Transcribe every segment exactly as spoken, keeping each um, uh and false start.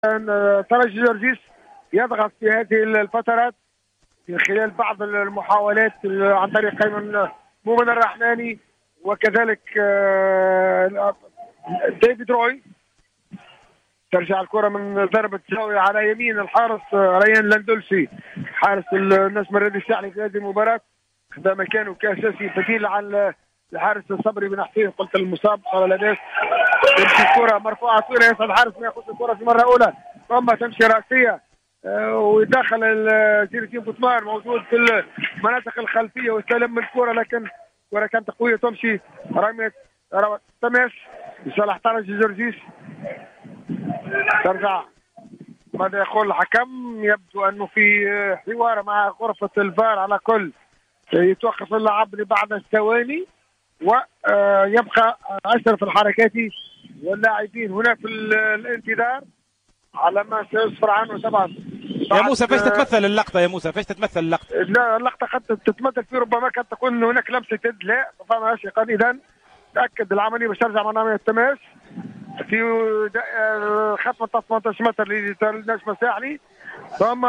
ترجي جورجيس يضغط في هذه الفترات من خلال بعض المحاولات عن طريق ايمن مؤمن الرحماني وكذلك ديفيد روي. ترجع الكرة من ضربة زاوية على يمين الحارس ريان لاندولسي حارس النجم الرياضي الساحلي في هذه المباراة، خذا مكانه كأساسي بديل عن الحارس الصبري بن حسين. قلت المصاب قال لا باس. تمشي الكرة مرفوعة طويلة، يسعد الحارس ما ياخذ الكرة في مرة أولى، ثم تمشي رأسية ويدخل الزيرتين بوتمان موجود في المناطق الخلفية ويستلم من الكرة، لكن الكرة كانت قوية تمشي رمية تماس لصالح ترجي جورجيس. ترجع ماذا يقول الحكم؟ يبدو انه في حوار مع غرفة الفار على كل يتوقف اللعب لبعض الثواني ويبقى اشرف الحركات واللاعبين هنا في الانتظار على ما سيصفر عنه. طبعا يا موسى فاش تتمثل اللقطة؟ يا موسى فاش تتمثل اللقطة؟ لا اللقطة قد تتمثل في ربما قد تكون هناك لمسة يد، لا فما شيء. قد اذا تأكد العملية باش ترجع من عملية التماس في خطوة ثمانية عشر متر للنجم الساحلي، ثم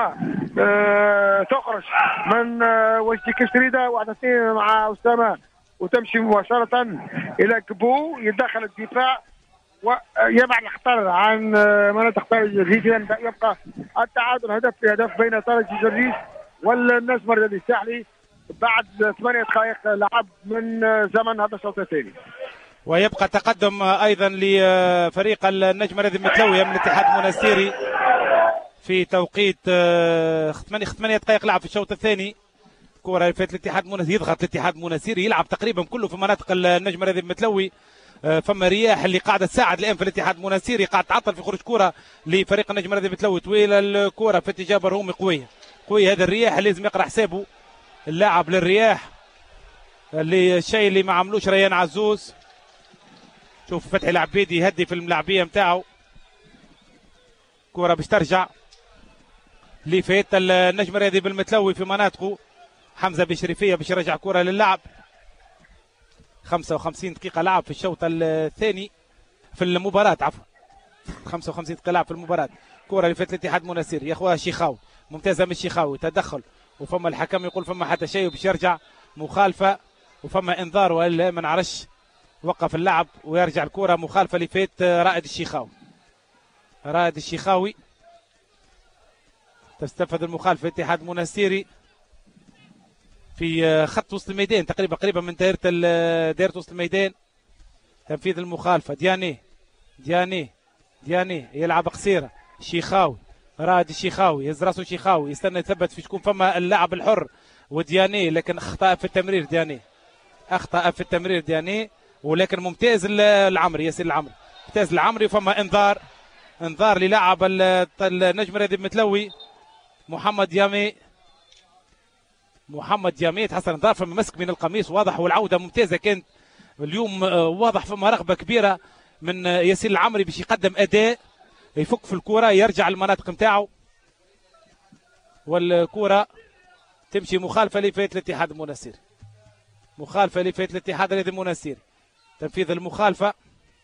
أه تخرج من أه وجدي كشريدة واحد اثنين مع أسامة وتمشي مباشرة إلى كبو، يدخل الدفاع ويبعد الخطر عن مناطق ترجي جورجيس. يبقى التعادل هدف في هدف بين ترجي جورجيس والنجم الرياضي الساحلي بعد ثمانية دقائق لعب من زمن هذا الشوط الثاني. ويبقى تقدم ايضا لفريق النجم الرياضي المتلوي من الاتحاد المنستيري في توقيت ثمانية دقائق لعب في الشوط الثاني. كرة فات الاتحاد المنستيري، يضغط الاتحاد المنستيري، يلعب تقريبا كله في مناطق النجم الرياضي المتلوي. فما رياح اللي قاعده تساعد الان في الاتحاد المنستيري، قاعد تعطل في خروج كرة لفريق النجم الرياضي المتلوي طويله الكرة في اتجاه برهومي قويه قويه. هذا الرياح لازم يقرا حسابه اللاعب للرياح اللي الشيء اللي ما عملوش ريان عزوز. شوف فتحي العبيدي يهدي في الملاعبيه نتاعو. كرة باش ترجع لفات النجم الرياضي بالمتلوي في مناطقه. حمزه بشريفيه باش يرجع كرة للعب. خمسة وخمسين دقيقة لعب في الشوط الثاني في المباراة، عفوا خمسة وخمسين دقيقة لعب في المباراة. كرة اللي فات الاتحاد المنستيري ياخذها الشيخاوي، ممتازة من الشيخاوي، تدخل وفما الحكم يقول فما حتى شيء وباش يرجع مخالفة وفما انذار ولا ما نعرفش. وقف اللعب ويرجع الكرة مخالفة لفات رائد الشيخاوي. رائد الشيخاوي تستفاد المخالفة الاتحاد المنستيري في خط وسط الميدان تقريبا قريبا من دائرة دائرة وسط الميدان. تنفيذ المخالفة دياني دياني دياني يلعب قصيرة. شيخاوي رائد الشيخاوي يهز راسه شيخاوي يستنى يثبت في شكون فما اللاعب الحر ودياني، لكن اخطأ في التمرير. دياني اخطأ في التمرير دياني، ولكن ممتاز العمري ياسين العمري ممتاز العمري. فما انذار انذار للاعب النجم الرياضي المتلوي محمد يامي. محمد يامي تحصل انذار، فما مسك من القميص واضح، والعوده ممتازه كانت اليوم. واضح فما رغبه كبيره من ياسين العمري باش يقدم اداء يفك في الكره يرجع المناطق نتاعو، والكره تمشي مخالفه لفات الاتحاد المنستيري. مخالفه لفات الاتحاد الرياضي المنستيري. تنفيذ المخالفه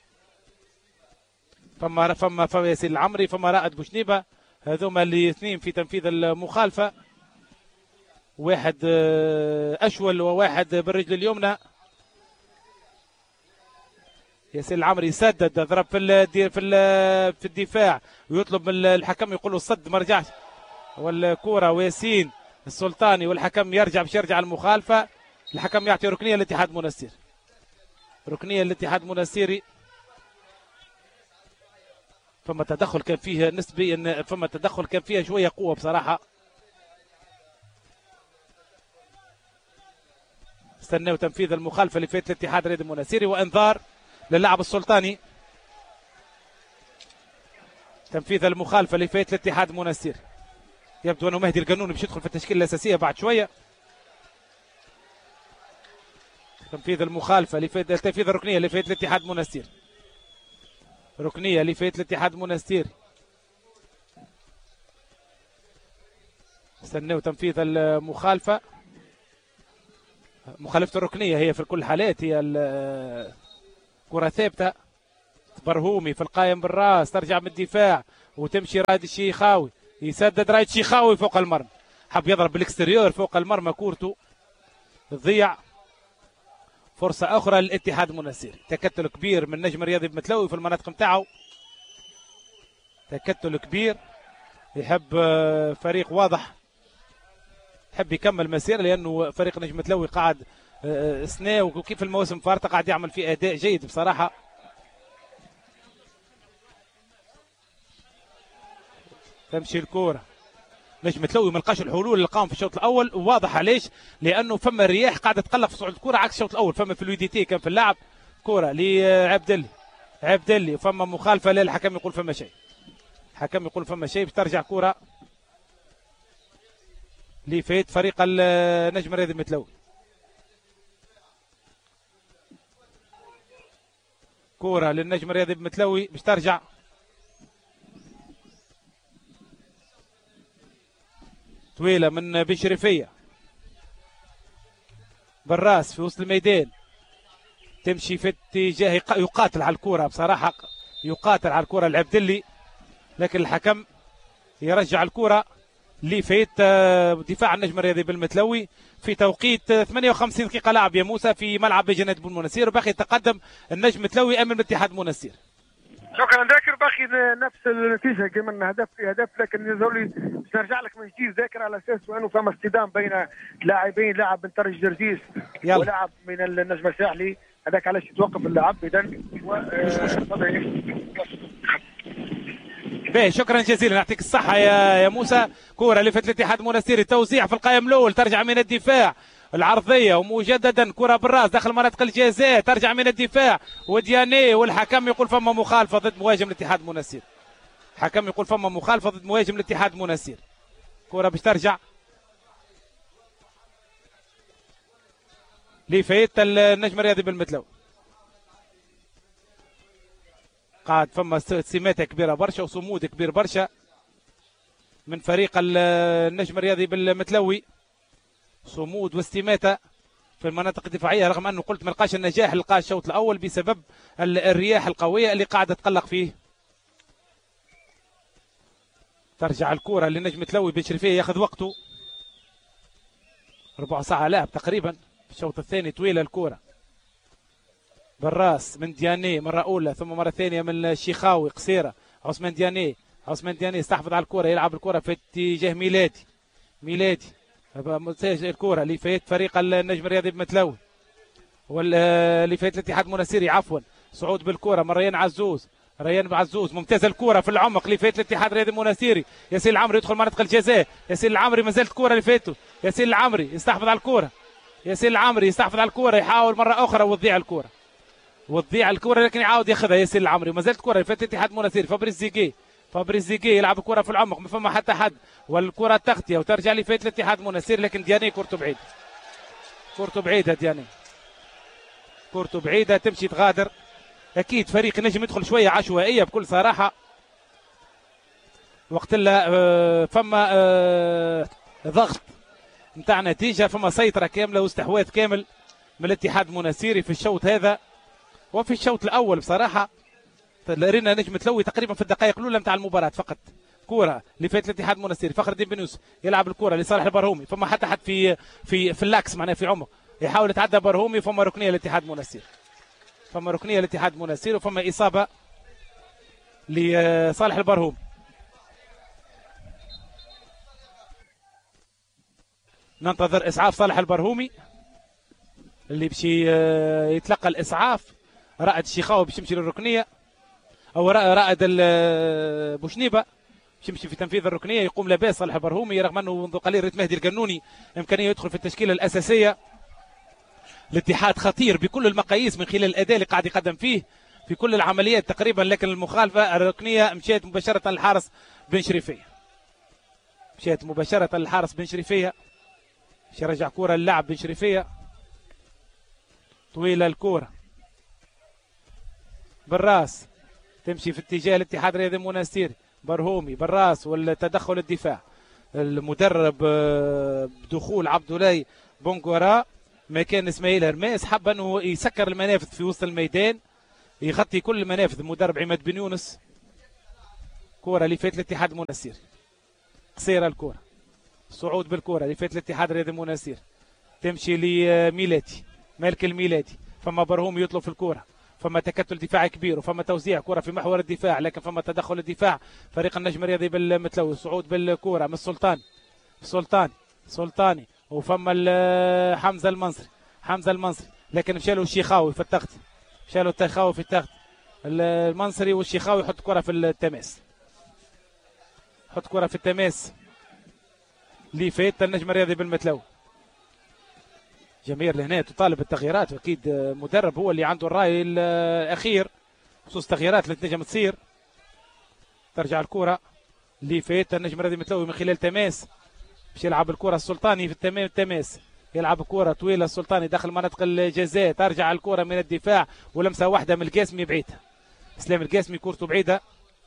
فما فما فما ياسين العمري فما رائد بوشنيبه، هذوما اللي اثنين في تنفيذ المخالفه، واحد اشول وواحد بالرجل اليمنى. ياسين العمري يسدد ضرب في في في الدفاع ويطلب من الحكم يقول له الصد ما رجعش، والكوره وياسين السلطاني والحكم يرجع باش يرجع المخالفه. الحكم يعطي ركنيه للاتحاد المنستيري، ركنيه للاتحاد المنستيري. فما تدخل كان فيه نسبي ان فما تدخل كان فيها شويه قوه بصراحه. استنوا تنفيذ المخالفه اللي فات الاتحاد الرياضي المنستيري، وانذار للاعب السلطاني. تنفيذ المخالفه اللي فات الاتحاد المنستيري. يبدو انه مهدي القانوني باش يدخل في التشكيله الاساسيه بعد شويه. تنفيذ المخالفه اللي فات تنفيذ الركنيه اللي فات الاتحاد المنستيري. ركنيه اللي فات الاتحاد المنستيري. استنوا تنفيذ المخالفه. مخالفة الركنية هي في كل الحالات هي كرة ثابتة. برهومي في القائم بالراس ترجع من الدفاع وتمشي رايد الشيخاوي، يسدد رايد الشيخاوي فوق المرمى، حب يضرب بالاكستريور فوق المرمى، كورته تضيع. فرصة أخرى للاتحاد المنستيري، تكتل كبير من نجم الرياضي بمتلوي في المناطق نتاعو، تكتل كبير، يحب فريق واضح يحب يكمل مسيرة، لأنه فريق نجم متلوي قاعد سنة وكيف الموسم فارطة قاعد يعمل فيه أداء جيد بصراحة. تمشي الكورة، نجم متلوي ما لقاش الحلول اللي قام في الشوط الاول، وواضح علاش، لانه فما الرياح قاعده تقلق في صعود الكره عكس الشوط الاول. فما في الويديتي كان في اللعب كره لعبد الله عبد الله وفما مخالفه، لا الحكم يقول فما شيء، الحكم يقول فما شيء، باش ترجع كره لفيت فريق النجم الرياضي المتلوي. كره للنجم الرياضي المتلوي باش ترجع، طويلة من بشرفية بالراس في وسط الميدان، تمشي في اتجاه يقاتل على الكرة، بصراحة يقاتل على الكرة العبدلي، لكن الحكم يرجع الكرة لفيت دفاع النجم الرياضي بالمتلوي في توقيت ثمانية وخمسين دقيقة لعب يا موسى في ملعب بجنة بن منستير، وباقي يتقدم النجم المتلوي أمام الاتحاد منستير. شكرا ذاكر، باقي نفس النتيجه كما هدف في هدف، لكن يزولي باش نرجع لك من جديد ذاكر على اساس انه فما اصطدام بين لاعبين، لاعب من ترجي جرجيس ولاعب من النجم الساحلي، هذاك علاش يتوقف اللعب اذا. باهي شكرا جزيلا، يعطيك الصحه يا يا موسى. كوره لفت الاتحاد المنستيري، توزيع في القائم الاول، ترجع من الدفاع العرضيه ومجددا كره بالراس داخل مناطق الجزاء، ترجع من الدفاع ودياني، والحكم يقول فما مخالفه ضد مهاجم الاتحاد المنستيري، الحكم يقول فما مخالفه ضد مهاجم الاتحاد المنستيري. كره باش ترجع لفايت النجم الرياضي بالمتلوي، قاعد فما سماتة كبيره برشا وصمود كبير برشا من فريق النجم الرياضي بالمتلوي، صمود واستماتة في المناطق الدفاعية، رغم أنه قلت ما لقاش النجاح اللي لقاه الشوط الأول بسبب الرياح القوية اللي قاعدة تقلق فيه. ترجع الكرة للنجم متلوي بشرفية، ياخذ وقته ربع ساعة لعب تقريبا في الشوط الثاني، طويلة الكرة بالراس من دياني مرة أولى، ثم مرة ثانية من الشيخاوي قصيرة، عثمان دياني عثمان دياني يستحفظ على الكرة، يلعب الكرة في اتجاه ميلادي ميلادي الكرة اللي فايت فريق النجم الرياضي بمتلوي، واللي فايت الاتحاد المنستيري عفوا، صعود بالكرة من ريان عزوز، ريان عزوز ممتازة الكرة في العمق اللي فايت الاتحاد الرياضي المنستيري، ياسين العمري يدخل منطقة الجزاء، ياسين العمري ما زالت الكرة اللي فاته، ياسين العمري يستحفظ على الكرة، ياسين العمري يستحفظ على الكرة، يحاول مرة أخرى وتضيع الكرة وتضيع الكرة لكن يعاود ياخذها ياسين العمري، ما زالت الكرة اللي فاتت الاتحاد المنستيري. فابريز زيكي فابريز زيكي يلعب الكرة في العمق، ما فما حتى حد، والكرة تغطية وترجع لي فايت الاتحاد المنستيري، لكن دياني كورته بعيد، كورته بعيدة دياني، كورته بعيدة تمشي تغادر. أكيد فريق نجم يدخل شوية عشوائية بكل صراحة، وقت لا فما ضغط نتاع نتيجة، فما سيطرة كاملة واستحواذ كامل من الاتحاد المنستيري في الشوط هذا وفي الشوط الأول بصراحة. رينا نجم متلوي تقريبا في الدقائق الاولى نتاع المباراه فقط. كوره لفات الاتحاد المنستيري، فخر الدين بن يوسف يلعب الكوره لصالح البرهومي، فما حتى حد في في في اللاكس معناها في عمق، يحاول يتعدى برهومي، فما ركنيه للاتحاد المنستيري، فما ركنيه للاتحاد المنستيري، وفما اصابه لصالح البرهومي. ننتظر اسعاف صالح البرهومي اللي بشي يتلقى الاسعاف. رائد الشيخاوي باش يمشي للركنيه، او رائد بوشنيبه باش يمشي في تنفيذ الركنيه، يقوم لاباس صالح البرهومي رغم انه منذ قليل ريت مهدي القنوني امكانيه يدخل في التشكيله الاساسيه. الاتحاد خطير بكل المقاييس من خلال الاداء اللي قاعد يقدم فيه في كل العمليات تقريبا، لكن المخالفه الركنيه مشيت مباشره للحارس بن شريفيه، مشيت مباشره للحارس بن شريفيه باش يرجع كوره للاعب بن شريفيه. طويله الكوره بالراس تمشي في اتجاه الاتحاد الرياضي المنستيري، برهومي بالراس والتدخل الدفاع، المدرب بدخول عبد الله بونغورا مكان اسماعيل هرماس، حب انه يسكر المنافذ في وسط الميدان، يغطي كل المنافذ المدرب عماد بن يونس، كرة اللي فات الاتحاد المنستيري، قصيرة الكرة، صعود بالكرة اللي فات الاتحاد الرياضي المنستيري، تمشي لميلادي مالك الميلادي، فما برهوم يطلب في الكرة، فما تكتل دفاعي كبير وفما توزيع كرة في محور الدفاع، لكن فما تدخل الدفاع فريق النجم الرياضي بالمتلوي، صعود بالكرة من السلطاني سلطاني سلطاني وفما حمزة المنصري حمزة المنصري، لكن مشى له الشيخاوي في التغطي، مشى له التخاوي في التغطي، المنصري والشيخاوي يحط كرة في التماس، حط كرة في التماس اللي فات النجم الرياضي بالمتلوي. جماهير لهنا تطالب بالتغييرات، واكيد مدرب هو اللي عنده الراي الاخير بخصوص التغييرات اللي تنجم تصير. ترجع الكره اللي فات النجم الرياضي المتلوي من خلال تماس، باش يلعب الكره السلطاني في التمام التماس، يلعب كره طويله السلطاني داخل مناطق الجزاء، ترجع الكره من الدفاع ولمسه واحده من القاسمي بعيده، اسلام القاسمي كورته بعيده.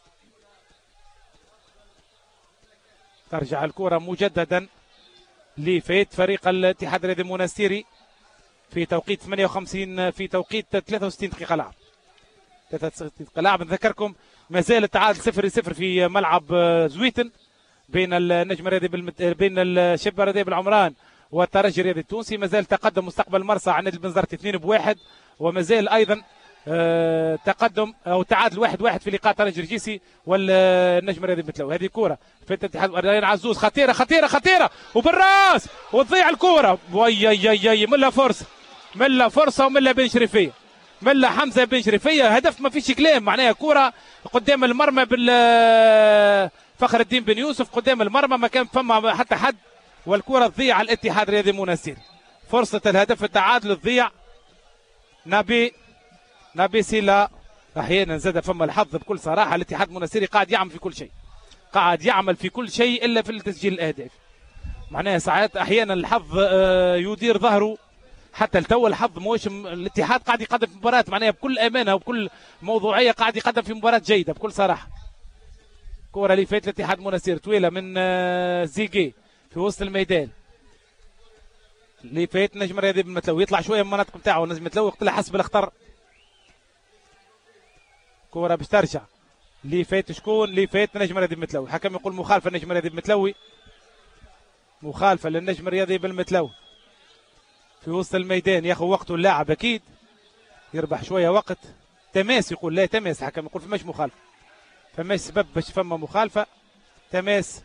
ترجع الكره مجددا لفات فريق الاتحاد الرياضي المنستيري في توقيت ثمانية وخمسين في توقيت ثلاثة وستين دقيقة لعب. ثلاثة وستين دقيقة لعب. نذكركم ما زال التعادل صفر صفر في ملعب زويتن بين النجم الرياضي بالمت... بين الشباب الرياضي بالعمران والترجي الرياضي التونسي، ما زال تقدم مستقبل مرسى على نادي بنزرت اثنين بواحد، وما زال ايضا أه تقدم او تعادل واحد واحد في لقاء ترجي الرجيسي والنجم الرياضي المتلوي. هذه كوره في الاتحاد ريان عزوز، خطيره خطيره خطيره وبالراس وتضيع الكوره، وي يي يي ملا فرصه ملا فرصه وملا بن شريفيه ملا حمزه بن شريفيه، هدف ما فيش كلام، معناها كوره قدام المرمى بال فخر الدين بن يوسف قدام المرمى، ما كان فما حتى حد، والكره تضيع على الاتحاد الرياضي المنستيري. فرصه الهدف التعادل تضيع. نبي نبي سيلا احيانا زاد فما الحظ بكل صراحه، الاتحاد المنستيري قاعد يعمل في كل شيء، قاعد يعمل في كل شيء الا في تسجيل الاهداف، معناها ساعات احيانا الحظ يدير ظهره. حتى التو الحظ موش الاتحاد قاعد يقدم في مباراه معناها بكل امانه وبكل موضوعيه، قاعد يقدم في مباراه جيده بكل صراحه. كره اللي فات الاتحاد المنستيري طويله من زيجي في وسط الميدان، اللي فات نجم الرياضي بالمتلوي يطلع شويه من المناطق بتاعه، نجم المتلوي يقتلها حسب الاخطر. كره باش ترجع اللي فات شكون؟ اللي فات نجم الرياضي بالمتلوي، الحكم يقول مخالفه النجم الرياضي بالمتلوي، مخالفه للنجم الرياضي بالمتلوي في وسط الميدان، ياخذ وقته اللاعب اكيد يربح شويه وقت. تماس يقول لا تماس، الحكم يقول فماش مخالفه، فماش سبب باش فما مخالفه، تماس.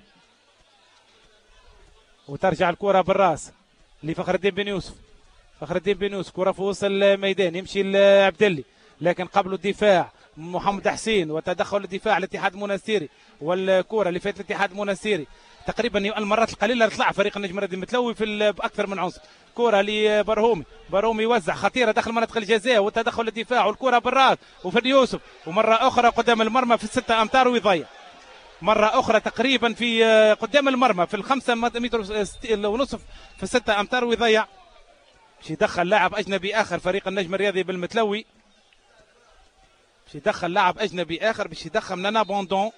وترجع الكره بالراس لفخر الدين بن يوسف، فخر الدين بن يوسف كره في وسط الميدان، يمشي لعبدلي لكن قبله الدفاع محمد حسين وتدخل الدفاع الاتحاد المنستيري، والكره اللي فات الاتحاد المنستيري تقريبا المرات القليله طلع فريق النجم الرياضي المتلوي في باكثر من عنصر. كره لبرهومي، برهومي يوزع خطيره داخل منطقه الجزاء وتدخل الدفاع والكره بالراس وفي يوسف، ومره اخرى قدام المرمى في الستة امتار ويضيع مره اخرى تقريبا في قدام المرمى في الخمسة متر ونصف في الستة امتار ويضيع. باش يدخل لاعب اجنبي اخر فريق النجم الرياضي بالمتلوي، باش يدخل لاعب اجنبي اخر، باش يدخل نانا بوندون،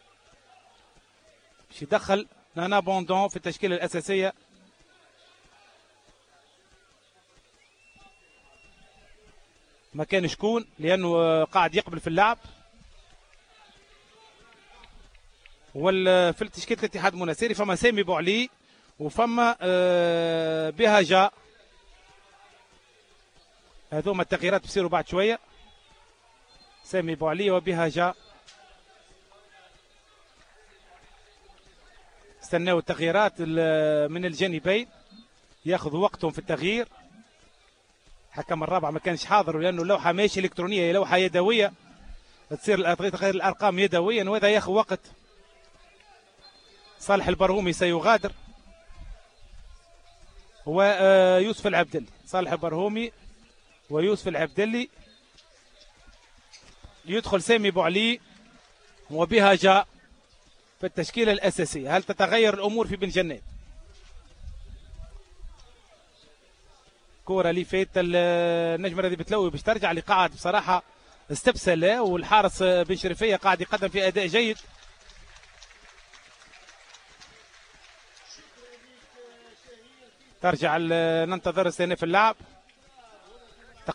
باش يدخل نانا بوندون في التشكيله الاساسيه. ما كان شكون لانه قاعد يقبل في اللعب، وفي تشكيله الاتحاد المنستيري فما سامي بوعلي وفما بهجا. هذوما التغييرات بيصيروا بعد شويه، سامي بوعلي وبهجا. استناو التغييرات من الجانبين ياخذ وقتهم في التغيير. حكم الرابع ما كانش حاضر لانه اللوحه ماشي الكترونيه، لوحه يدويه تصير تغيير الارقام يدويا وهذا ياخذ وقت. صالح البرهومي سيغادر ويوسف العبدلي، صالح البرهومي ويوسف العبدلي. يدخل سامي بوعلي وبهجا في التشكيله الاساسيه. هل تتغير الامور في بن جنات؟ كوره اللي فات النجم الرياضي بتلوي باش ترجع اللي قاعد بصراحه استبسل، والحارس بن شريفيه قاعد يقدم في اداء جيد. ترجع ننتظر استئناف اللعب.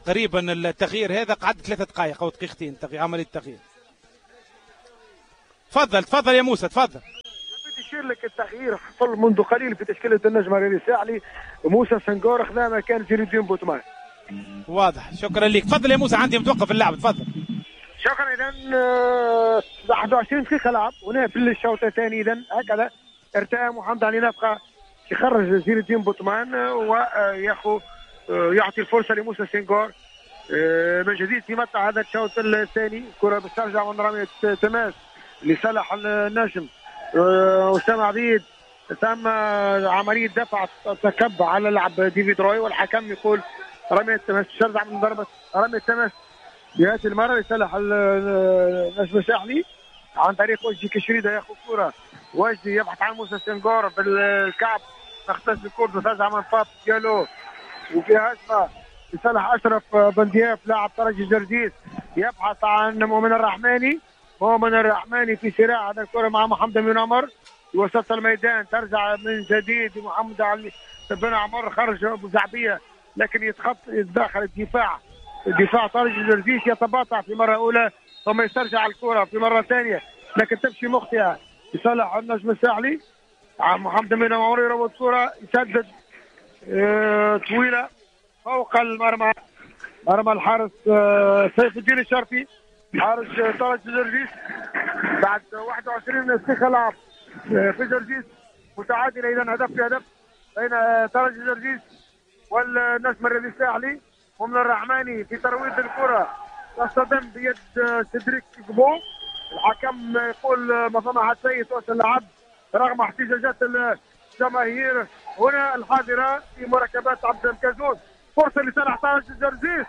تقريبا التغيير هذا قعد ثلاثة دقائق او دقيقتين تغيير عمليه التغيير. تفضل تفضل يا موسى تفضل. بدي اشير لك التغيير حصل منذ قليل في تشكيله النجم الرياضي الساحلي. موسى سنغور خذا مكان زين الدين بوتمان. واضح، شكرا لك. تفضل يا موسى، عندي متوقف اللعب. تفضل. شكرا. اذا واحد وعشرين دقيقه لعب هنا في الشوط الثاني. اذا هكذا ارتأى محمد علي نفقه يخرج زين الدين بوتمان وياخذ يعطي الفرصه لموسى سنغور من جديد في متع هذا الشوط الثاني. كره بترجع من رميه تماس لصالح النجم. اسامه عبيد تم عمليه دفع تكب على لعب ديفيد روي، والحكم يقول رميه تماس ترجع من ضربه رميه تماس بهذه المره لصالح النجم الساحلي عن طريق وجدي كشريده. ياخذ كره وجدي يبحث عن موسى سنغور بالكعب، تختز الكره وترجع من فاط ديالو وفيها هجمه لصالح اشرف بندياف لاعب ترجي جرجيس. يبحث عن مؤمن الرحماني. مؤمن الرحماني في صراع هذا الكره مع محمد بن عمر وسط الميدان. ترجع من جديد محمد علي بن عمر، خرج بزعبيه لكن يتخط يتداخل الدفاع. الدفاع ترجي جرجيس يتباطأ في مره اولى ثم يسترجع الكره في مره ثانيه لكن تمشي مخطئه لصالح النجم الساحلي. محمد بن عمر يروض الكره يسدد اه طويله فوق المرمى، مرمى الحارس اه سيف الدين الشرفي حارس ترجي جرجيس. بعد واحد وعشرين دقيقه لعب في جرجيس متعادله. اذا هدف في هدف بين ترجي جرجيس والنجم الرياضي الساحلي. ومن الرحماني في ترويض الكره تصطدم بيد سيدريك كبو. الحكم يقول ما فما حتى شيء توصل اللعب رغم احتجاجات الجماهير هنا الحاضره في مركبات عبد الكازون. فرصه لصالح ترجي جرجيس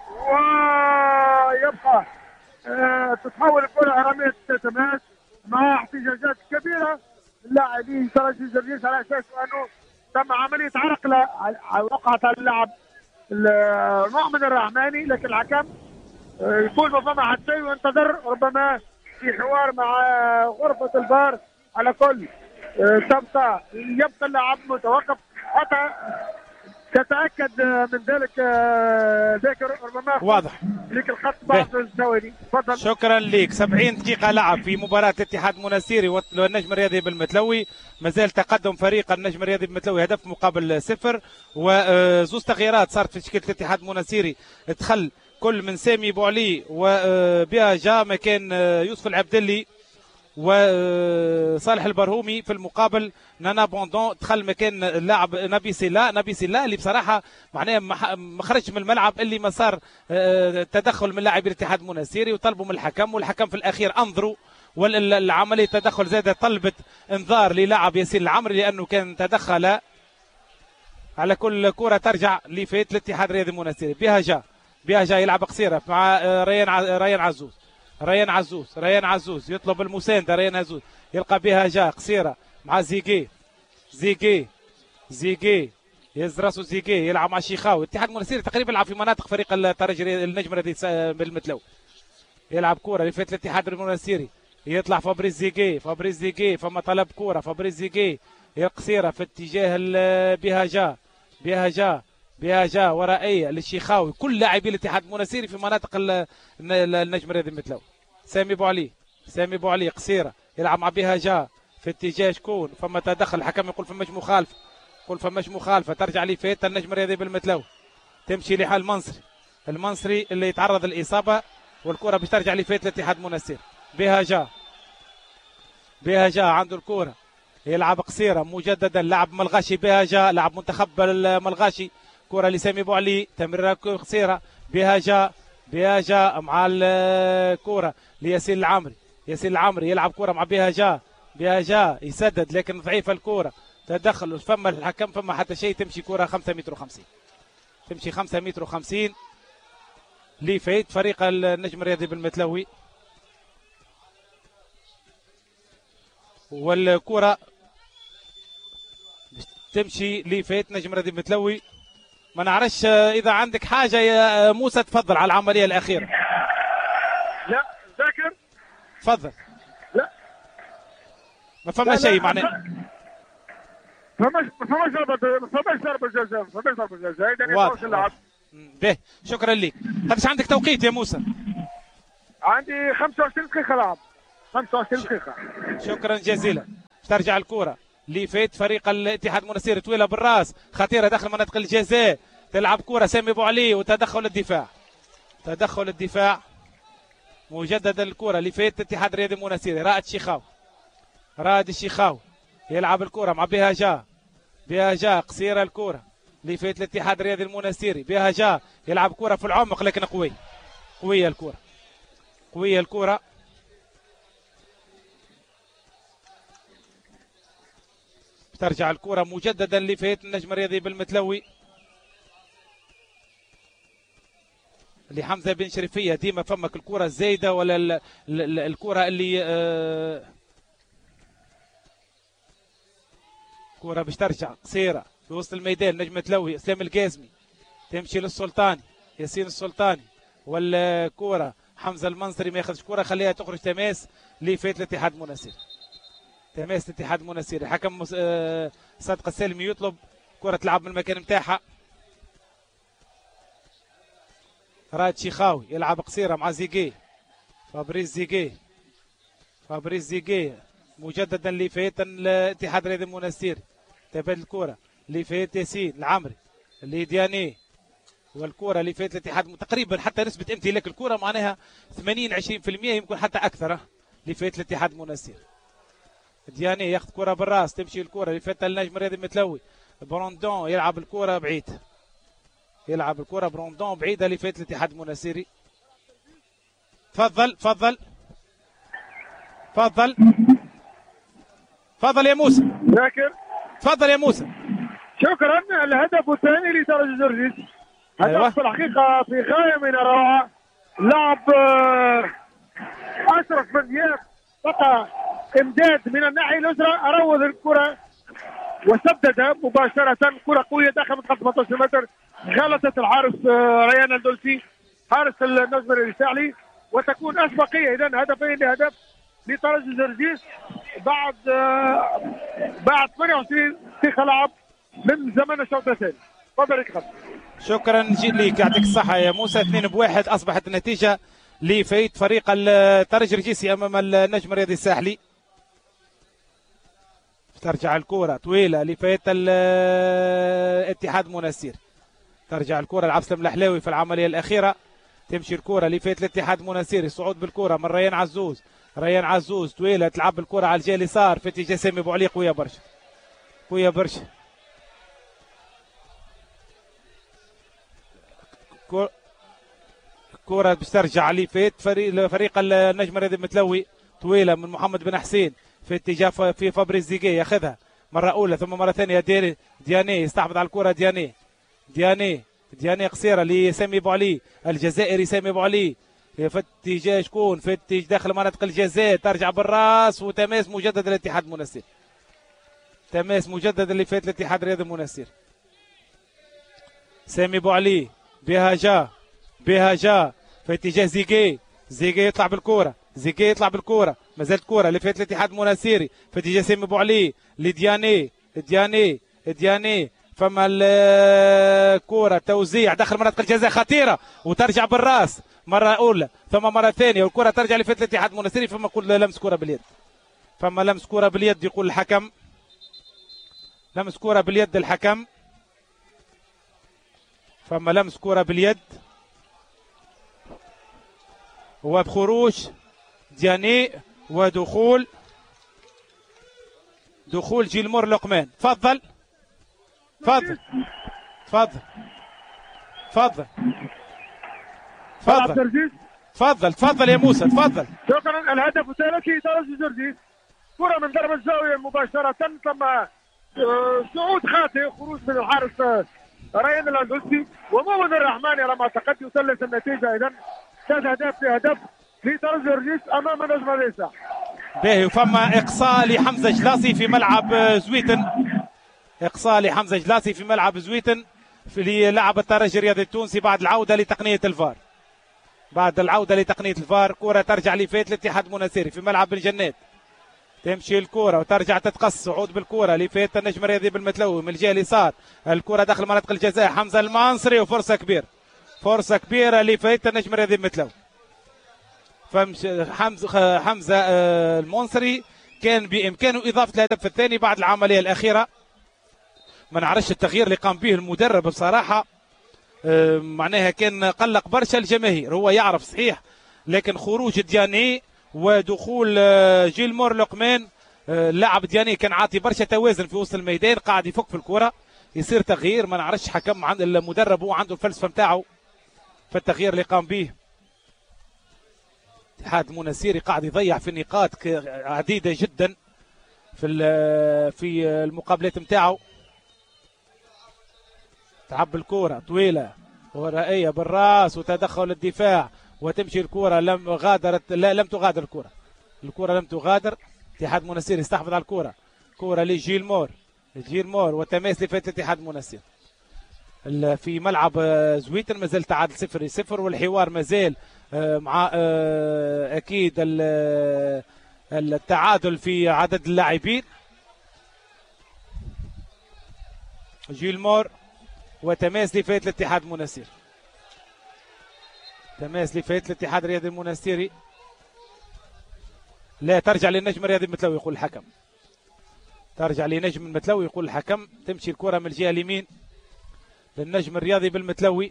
ويبقى أه تتحول الكره رميه تماس مع احتجاجات كبيره اللاعبين ترجي جرجيس على اساس انه تم عمليه عرقله وقعت على اللاعب مؤمن الرحماني، لكن الحكم يقول ما فما حتى شيء وانتظر ربما في حوار مع غرفه الفار. على كل تبقى يبقى اللاعب متوقف حتى تتاكد من ذلك ذاكر ربما واضح لك الخط بعض الثواني. تفضل. شكرا لك. سبعين دقيقة لعب في مباراة الاتحاد المنستيري والنجم الرياضي بالمتلوي. مازال تقدم فريق النجم الرياضي بالمتلوي هدف مقابل صفر، وزوز تغييرات صارت في تشكيلة الاتحاد المنستيري. دخل كل من سامي بوعلي وبها جاء مكان يوسف العبدلي وصالح البرهومي. في المقابل نانا بوندون دخل مكان اللاعب نبي سيلا. نبي سيلا اللي بصراحه معناه ما خرج من الملعب اللي ما صار تدخل من لاعبي الاتحاد المنستيري وطلبوا من الحكم، والحكم في الاخير انظروا، والعمليه تدخل زاده طلبت انذار للاعب ياسين العمري لانه كان تدخل. على كل كره ترجع لفيت الاتحاد الرياضي المنستيري. بها جا بها جا يلعب قصيره مع ريان ريان عزوز. ريان عزوز ريان عزوز يطلب المساندة. ريان عزوز يلقى بها جا قصيرة مع زيجي. زيجي زيجي يهز راسو. زيجي يلعب مع شيخاوي. الاتحاد المنستيري تقريبا يلعب في مناطق فريق الترجي النجم الرياضي بالمتلو. يلعب كورة لفات الاتحاد المنستيري. يطلع فابريز زيجي. فابريز زيجي فما طلب كورة. فابريز زيجي قصيرة في اتجاه بها جا. بها جا بها جا ورائية للشيخاوي. كل لاعبي الاتحاد المنستيري في مناطق النجم الرياضي المتلو. سامي بوعلي. سامي بوعلي قصيره يلعب مع بها جا في اتجاه شكون. فما تدخل الحكم يقول فماش مخالفه. يقول فماش مخالفه. ترجع لي فيت النجم الرياضي بالمتلو. تمشي لحال المنصري. المنصري اللي يتعرض للاصابه والكره باش ترجع لي فيت الاتحاد المنستيري. بها جا بها جا عنده الكره يلعب قصيره مجددا. لاعب ملغاشي بها جا لاعب منتخب الملغاشي. كره لسامي بوعلي تمريره قصيره. بها جا بها جا مع الكره لياسين العمري. ياسين العمري يلعب كره مع بها جا. بها جا يسدد لكن ضعيفه الكره. تدخل فما الحكم فما حتى شيء. تمشي كره خمسة متر وخمسين. تمشي خمسة متر وخمسين لفايت فريق النجم الرياضي بالمتلوي. والكره تمشي لفايت نجم الرياضي بالمتلوي. ما نعرفش اذا عندك حاجه يا موسى تفضل على العمليه الاخيره. لا ذاكر تفضل. لا ما فما شيء معناه. ما فماش ما فماش ضربه ما فماش ضربه جزاء ما فماش ضربه جزاء. اذا يفوز اللعب. به شكرا لك. قداش عندك توقيت يا موسى؟ عندي خمسة وعشرين دقيقه لعب. خمسة وعشرين دقيقة. شكرا جزيلا. ترجع الكرة لفيت فريق الاتحاد المنستيري، طويلة بالراس خطيرة داخل منطقة الجزاء، تلعب كرة سامي ابو علي وتدخل الدفاع، تدخل الدفاع مجددا الكرة لفيت الاتحاد الرياضي المنستيري. رائد شيخاوي، رائد الشيخاوي يلعب الكرة مع بهجا، بهجا قصيرة الكرة لفيت الاتحاد الرياضي المنستيري. بهجا يلعب كرة في العمق لكن قوي، قوية الكرة، قوية الكرة. ترجع الكرة مجددا لفيت النجم الرياضي بالمتلوي لحمزة بن شريفية. ديما فمك الكرة الزايدة ولا الكرة اللي آه كرة باش ترجع قصيرة في وسط الميدان. نجم متلوي اسلام القاسمي تمشي للسلطاني، ياسين السلطاني، ولا كرة حمزة المنصري ما ياخذش كرة، خليها تخرج تماس لفيت الاتحاد المنستيري. تماس الاتحاد المنستيري. حكم صادق السالمي يطلب كرة تلعب من المكان نتاعها. رائد شيخاوي يلعب قصيرة مع زيجي، فابريز زيجي، فابريز زيجي مجددا لفيت الاتحاد الرياضي المنستيري. تبادل الكرة لفيت ياسين العمري لدياني، والكرة لفيت الاتحاد تقريبا حتى نسبة امتلاك الكرة معناها ثمانين عشرين بالمئة يمكن حتى أكثر لفيت الاتحاد المنستيري. دياني ياخذ كرة بالراس، تمشي الكرة لفيت النجم الرياضي المتلوي. بروندون يلعب الكرة بعيد، يلعب الكرة بروندون بعيدة لفيت الاتحاد المنستيري. تفضل تفضل تفضل تفضل يا موسى. شاكر. تفضل يا موسى. شكرا. الهدف الثاني لترجي جورجيس، هدف أيوة. في الحقيقة في غاية من الروعة. لعب أشرف بن دياب بقى امداد من الناحية اليسرى، أروض الكرة وسدد مباشرة، كرة قوية داخل منطقة ثمانية عشر متر، غلطت الحارس ريان الدولسي حارس النجم الرسالي، وتكون أسبقية إذا هدفين لهدف لترجي جورجيس بعد بعد ثمانية وعشرين دقيقة لعب من زمن الشوط الثاني. تفضل يا كابتن. شكرا لك، يعطيك الصحة يا موسى. اثنين بواحد أصبحت النتيجة لفيت فريق الترجي الرجيسي أمام النجم الرياضي الساحلي. ترجع الكرة طويلة لفيت الاتحاد المنستيري، ترجع الكرة لعبد السلام الحلاوي في العملية الأخيرة. تمشي الكرة لفيت الاتحاد المنستيري، صعود بالكرة من ريان عزوز، ريان عزوز طويلة تلعب الكرة على الجهة اليسار في اتجاه سامي ابو علي، قوية برشا قوية برشا. كرة باش ترجع لفيت فريق فريق النجم الرياضي المتلوي، طويلة من محمد بن حسين في اتجاه في فابريز زيجي، ياخذها مرة أولى ثم مرة ثانية دياني، دياني يستحفظ على الكرة، دياني دياني دياني قصيرة لسامي ابو علي الجزائري، سامي ابو علي في اتجاه شكون؟ في اتجاه داخل مناطق الجزاء، ترجع بالراس وتماس مجدد الاتحاد المنستيري، تماس مجدد اللي فات الاتحاد الرياضي المنستيري. سامي ابو علي بهجا، بهجا في اتجاه زيجي، زيجي يطلع بالكرة، زيجي يطلع بالكرة، ما زالت كرة اللي فات الاتحاد المنستيري في اتجاه سامي ابو علي لدياني، دياني دياني فما الكرة توزيع داخل مناطق الجزاء خطيرة وترجع بالراس مرة أولى ثم مرة ثانية، والكرة ترجع لفات الاتحاد المنستيري. فما كل لمس كرة باليد، فما لمس كرة باليد يقول الحكم، لمس كرة باليد الحكم، فما لمس كرة باليد وبخروج دياني ودخول دخول جيلمور لقمان. تفضل تفضل تفضل تفضل تفضل تفضل تفضل يا موسى تفضل. شكرا. الهدف الثالث لترجي جورجيس، كرة من ضربة الزاوية مباشرة ثم صعود خاطئ، خروج من الحارس ريان الاندلسي ومؤمن الرحمن على ما اعتقد يثلث النتيجة. إذا ثلاث أهداف في هدف لترجي جورجيس أمام نجم الريسا. باهي. وفما إقصاء لحمزة جلاسي في ملعب زويتن، إقصاء لحمزة جلاسي في ملعب زويتن في لعب الترجي الرياضي التونسي بعد العودة لتقنية الفار، بعد العودة لتقنية الفار. كرة ترجع لفات الاتحاد المنستيري في ملعب بن جنات، تمشي الكرة وترجع تتقص، صعود بالكرة لفات النجم الرياضي بالمتلوي من الجهة اليسار، الكرة داخل مناطق الجزاء، حمزة المنصري وفرصة كبيرة، فرصة كبيرة لفات النجم الرياضي بالمتلوي، حمزه حمزه المنصري كان بامكانه اضافه الهدف الثاني بعد العمليه الاخيره. ما نعرفش التغيير اللي قام به المدرب بصراحه، معناها كان قلق برشا الجماهير. هو يعرف صحيح، لكن خروج دياني ودخول جيل مور لقمان، اللاعب دياني كان عاطي برشا توازن في وسط الميدان، قاعد يفك في الكره، يصير تغيير. ما نعرفش حكم عند المدرب، هو عنده الفلسفه نتاعو في التغيير اللي قام به. اتحاد المنستيري قاعد يضيع في نقاط عديده جدا في في المقابلات نتاعو. تعب الكره طويله ورائيه بالراس وتدخل الدفاع وتمشي الكره، لم غادرت لا لم تغادر الكره الكره لم تغادر. اتحاد المنستيري يستحفظ على الكره، كره لجيل مور جيل مور والتماس لفات الاتحاد المنستيري في ملعب زويتن. مازال تعادل صفر صفر، والحوار مازال مع اكيد التعادل في عدد اللاعبين. جيل مور وتماس لفات الاتحاد المنستيري، تماس لفات الاتحاد الرياضي المنستيري. لا ترجع للنجم الرياضي المتلوي يقول الحكم، ترجع لنجم المتلوي يقول الحكم. تمشي الكره من الجهه اليمين للنجم الرياضي بالمتلوي.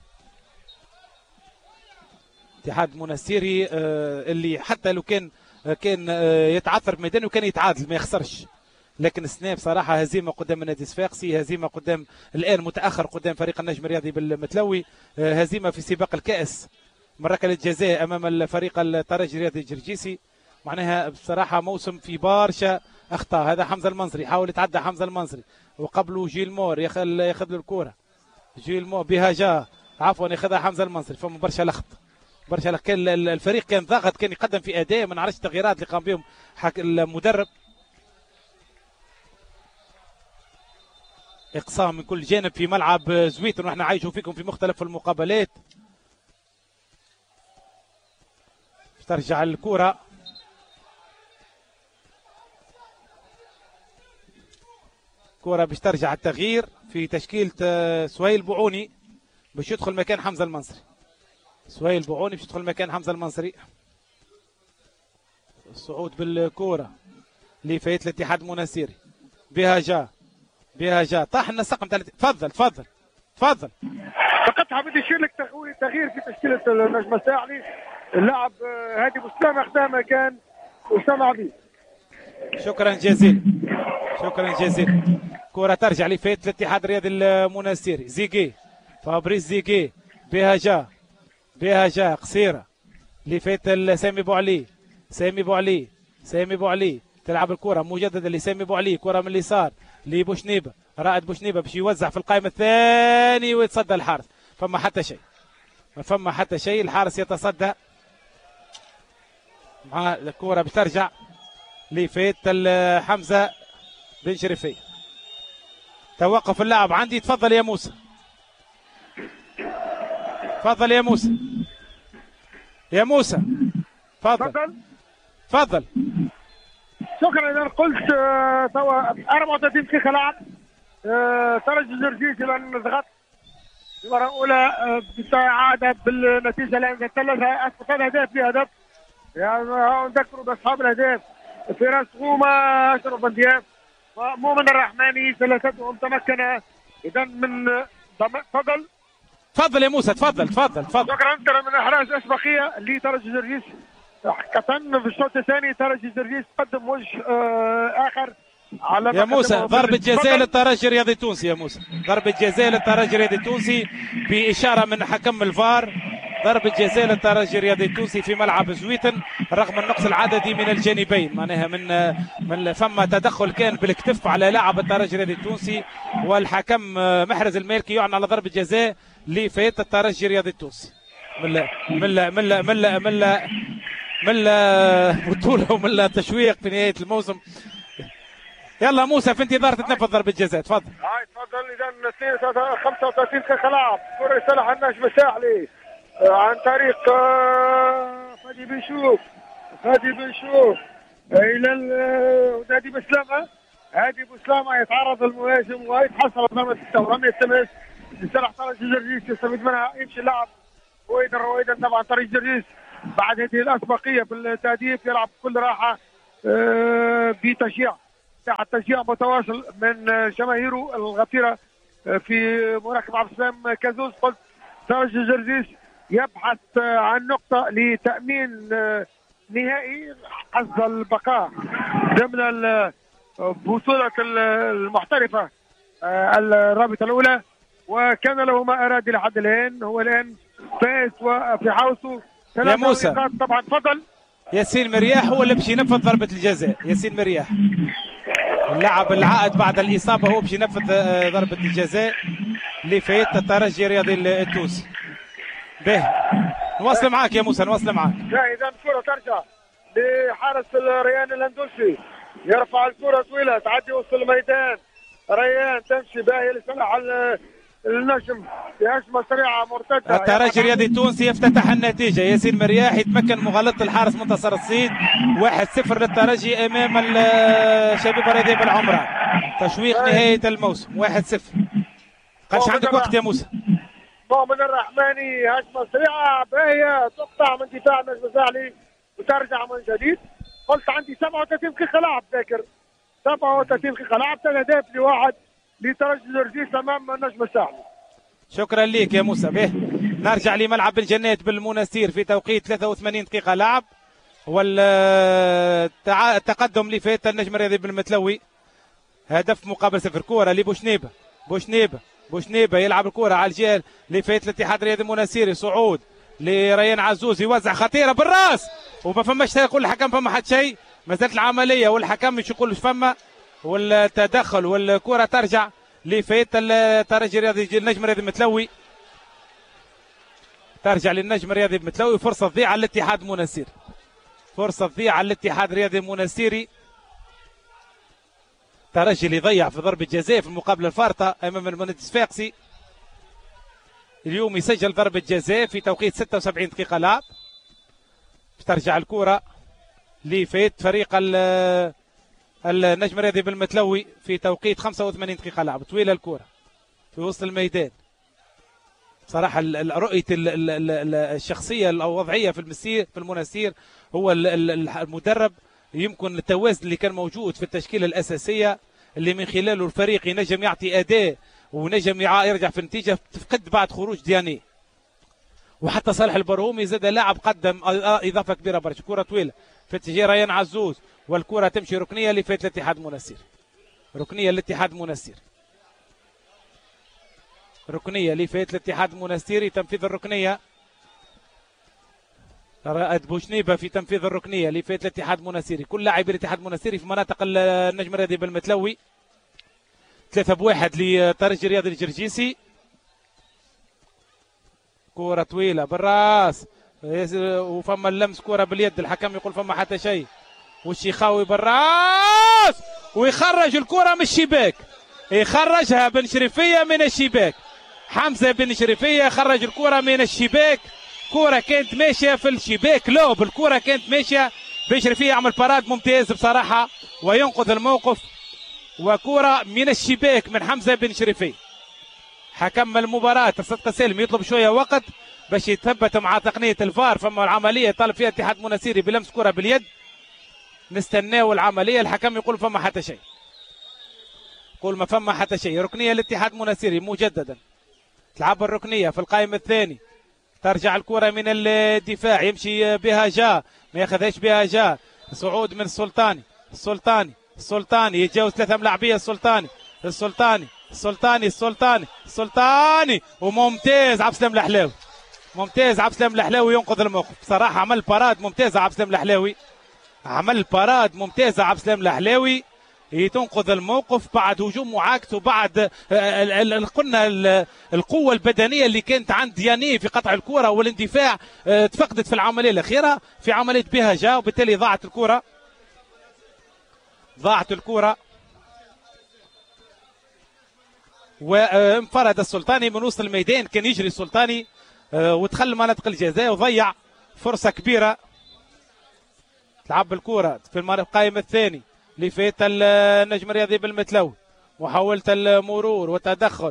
اتحاد المنستيري اللي حتى لو كان كان يتعثر في ميدانه وكان يتعادل ما يخسرش، لكن السنة بصراحة هزيمة قدام النادي الصفاقسي، هزيمة قدام الآن متأخر قدام فريق النجم الرياضي بالمتلوي، هزيمة في سباق الكأس من ركلة جزاء أمام الفريق الترجي الرياضي الجرجيسي. معناها بصراحة موسم في برشا أخطاء. هذا حمزة المنصري يحاول يتعدى، حمزة المنصري وقبله جيل مور ياخذ له الكرة. جيل مور بهجاه عفوا ياخذها حمزة المنصري. فما برشا لخط برشا لخط. كان الفريق كان ضاغط، كان يقدم في أداء، ما نعرفش التغييرات اللي قام بهم المدرب. اقسام من كل جانب في ملعب زويتن، ونحن عايشوا فيكم في مختلف المقابلات. ترجع الكرة كرة باش ترجع التغيير في تشكيلة سهيل بوعوني باش يدخل مكان حمزة المنصري. سهيل بوعوني باش يدخل مكان حمزة المنصري. الصعود بالكرة لفايت الاتحاد المنستيري. بها جا بها جا طاح النسق نتاع. تفضل تفضل تفضل. فقط حبيت نشير لك تغيير في تشكيله النجم الساحلي. اللاعب هادي بوسلامه اخذ مكان اسامه عبيد. شكرا جزيلا شكرا جزيلا. كره ترجع لفايت الاتحاد الرياضي المنستيري. زيجي فابريس زيجي بها جا بها جا قصيره لفايت سامي بوعلي. سامي بوعلي سامي بوعلي تلعب الكره مجددا لسامي بوعلي. كره من اليسار لبوشنيبه. رائد بوشنيبه باش يوزع في القائمه الثاني ويتصدى الحارس. فما حتى شيء ما فما حتى شيء. الحارس يتصدى مع الكره بترجع لفايت حمزه بن شريفيه. توقف اللاعب عندي. تفضل يا موسى تفضل يا موسى يا موسى تفضل تفضل. شكرا. اذا قلت توا أربعة وثلاثين دقيقه لعب. ترجي الجرجيسي لان ضغط المباراه الاولى بتعادل بالنتيجه لان ثلاثه اسقط اهداف بهدف. يعني نذكروا باصحاب الاهداف فراس غومه اشرف بن دياب ومؤمن الرحماني ثلاثتهم تمكن اذا من. تفضل تفضل يا موسى تفضل تفضل تفضل. شكرا. من احراز اسبقيه لترجي الجرجيس. حقيقة في الشوط الثاني ترجي الجرجيس قدم وجه اخر على يا موسى. ضربة جزاء للترجي الرياضي التونسي يا موسى. ضربة جزاء للترجي الرياضي التونسي بإشارة من حكم الفار. ضربة جزاء للترجي الرياضي التونسي في ملعب زويتن رغم النقص العددي من الجانبين. معناها من من فما تدخل كان بالكتف على لاعب الترجي الرياضي التونسي، والحكم محرز المالكي يعلن على ضربة جزاء لفايت الترجي الرياضي التونسي. من من من من من من بطولة ومن التشويق في نهاية الموسم. يلا موسى في انتظار تتنفذ ضربة جزاء. تفضل. هاي تفضل. اذا خمسة وثلاثين دقيقة لعب. كرة صالح النجم الساحلي عن طريق فادي بن شوف. فادي بن شوف الى هادي بوسلامه. هادي بوسلامه يتعرض المهاجم ويتحصل امام رمية التماس لصالح ترجي الجرجيس. يستفيد منها يمشي اللاعب رويدا رويدا طبعا ترجي الجرجيس بعد هذه الاسبقيه في التهديف يلعب بكل راحه بتشجيع تحت تشجيع متواصل من جماهيره الغفيره في مركب عبد السلام كازوز. قلت ترجي جرجيس يبحث عن نقطه لتامين نهائي حظ البقاء ضمن البطوله المحترفه الرابطه الاولى، وكان له ما اراد لحد الان. هو الان فاز وفي حوزه يا موسى طبعا. فضل ياسين مرياح هو اللي باش ينفذ ضربه الجزاء. ياسين مرياح اللاعب العائد بعد الاصابه هو باش ينفذ ضربه الجزاء لفايت الترجي الرياضي التونسي. به نواصل معاك يا موسى، نواصل معاك. اذا الكره ترجع لحارس الريان الاندلسي، يرفع الكره طويله تعدي وسط الميدان. ريان تمشي باهيه لصالح النجم في هجمه سريعه مرتده. الترجي الرياضي التونسي يفتتح النتيجه. ياسين مرياح يتمكن مغالطه الحارس منتصر الصيد. واحد صفر للترجي امام الشبيبه الرياضيه بالعمره. تشويق نهايه الموسم واحد صفر. قالش عندك وقت يا موسى. مؤمن الرحماني هجمه سريعه باهيه تقطع من دفاع النجم الساحلي وترجع من جديد. قلت عندي سبعة وثلاثين دقيقه لعب ذاكر سبعة وثلاثين دقيقه لعب، ثلاث اهداف لواحد لترجي جرجيس امام النجم الساحلي. شكرا لك يا موسى. به نرجع لملعب الجنات بالمنستير في توقيت ثلاثة وثمانين دقيقه لعب، والتقدم لفايت النجم الرياضي بالمتلوي هدف مقابل صفر. كوره لبوشنيبه، بوشنيبه بوشنيبه يلعب الكوره على الجهه لفايت الاتحاد الرياضي المنستيري. صعود لريان عزوز يوزع خطيره بالراس وما فماش يقول الحكم فما حد شيء. ما زالت العمليه والحكم مش يقول فما، والتدخل والكره ترجع لفايت الترجي الرياضي النجم الرياضي المتلوي. ترجع للنجم الرياضي المتلوي. فرصه تضيع على الاتحاد المنستيري، فرصه تضيع على الاتحاد الرياضي المنستيري. ترجي اللي ضيع في ضربه جزاء في المقابله الفارطه امام المنتخب الصفاقسي. اليوم يسجل ضربه جزاء في توقيت ستة وسبعين دقيقه لعب. ترجع الكره لفايت فريق النجم الرياضي بالمتلوي في توقيت خمسة وثمانين دقيقه لعب. طويله الكره في وسط الميدان. صراحه رؤيه الشخصيه او الوضعيه في المسير في المنستير هو المدرب يمكن التوازن اللي كان موجود في التشكيله الاساسيه اللي من خلاله الفريق ينجم يعطي اداء ونجم يرجع في النتيجه تفقد بعد خروج دياني. وحتى صالح البرهومي زاد لاعب قدم اضافه كبيره برشا. كره طويله في اتجاه ريان عزوز والكره تمشي ركنيه لفايت الاتحاد المنستير. ركنيه للاتحاد المنستير. ركنيه لفايت الاتحاد المنستيري. تنفيذ الركنيه رائد بوشنيبه في تنفيذ الركنيه لفايت الاتحاد المنستيري. كل لاعبي الاتحاد المنستيري في مناطق النجم الرياضي بالمتلوي. ثلاثة بواحد للترجي الرياضي الجرجيسي. كرة طويلة بالراس وفما اللمس كرة باليد. الحكم يقول فما حتى شيء. والشيخاوي بالراس ويخرج الكرة من الشباك. يخرجها بن شريفية من الشباك. حمزة بن شريفية خرج الكرة من الشباك. كرة كانت ماشية في الشباك لوب. الكرة كانت ماشية بن شريفية يعمل باراد ممتاز بصراحة وينقذ الموقف. وكرة من الشباك من حمزة بن شريفية. حكم المباراة الصدق سالم يطلب شوية وقت باش يتثبت مع تقنية الفار. فما العملية طالب فيها اتحاد منستيري بلمس كرة باليد. نستناو العملية. الحكم يقول فما حتى شيء. يقول ما فما حتى شيء. ركنية للاتحاد المنستيري مجددا. تلعب الركنية في القائم الثاني. ترجع الكرة من الدفاع يمشي بها جا ما ياخذهاش بها جا. صعود من السلطاني. السلطاني السلطاني يتجاوز ثلاثة ملاعبية. السلطاني السلطاني السلطاني السلطاني السلطاني وممتاز عبد السلام الحلاوي. ممتاز عبد السلام الحلاوي ينقذ الموقف. بصراحة عمل باراد ممتازة عبد السلام الحلاوي. عمل باراد ممتازة عبد السلام الحلاوي. تنقذ الموقف بعد هجوم معاكس وبعد قلنا القوة البدنية اللي كانت عند دياني في قطع الكرة والاندفاع تفقدت في العملية الأخيرة في عملية بهجة وبالتالي ضاعت الكرة. ضاعت الكرة وانفرد السلطاني من وسط الميدان. كان يجري السلطاني ودخل مناطق الجزاء وضيع فرصة كبيرة. تلعب الكرة في القائم الثاني لفايت النجم الرياضي بالمتلوي. محاولة المرور والتدخل